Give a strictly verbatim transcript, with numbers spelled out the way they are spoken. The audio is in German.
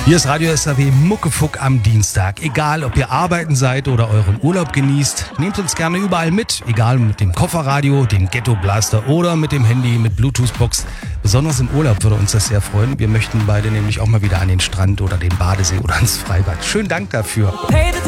Hier ist Radio S R W Muckefuck am Dienstag. Egal, ob ihr arbeiten seid oder euren Urlaub genießt, nehmt uns gerne überall mit. Egal, mit dem Kofferradio, dem Ghetto Blaster oder mit dem Handy mit Bluetooth-Box. Besonders im Urlaub würde uns das sehr freuen. Wir möchten beide nämlich auch mal wieder an den Strand oder den Badesee oder ins Freibad. Schönen Dank dafür.